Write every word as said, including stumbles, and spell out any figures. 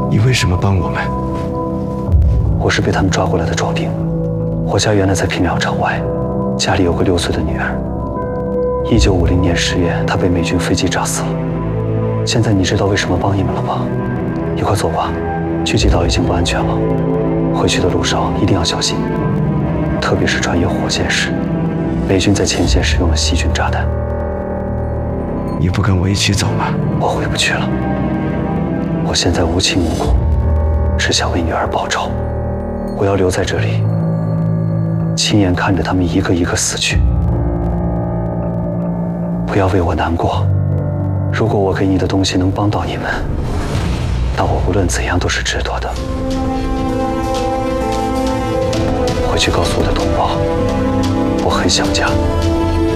你为什么帮我们？ 我是被他们抓过来的壮丁。我家原来在平辽城外，家里有个六岁的女儿。一九五零年十月，她被美军飞机炸死了。现在你知道为什么帮你们了吧？一块走吧，狙击岛已经不安全了。回去的路上一定要小心，特别是穿越火线时，美军在前线使用了细菌炸弹。 你不跟我一起走吗？ 我回不去了。我现在无亲无故，只想为女儿报仇。我要留在这里，亲眼看着他们一个一个死去。不要为我难过。如果我给你的东西能帮到你们，那我无论怎样都是值得的。回去告诉我的同胞，我很想家。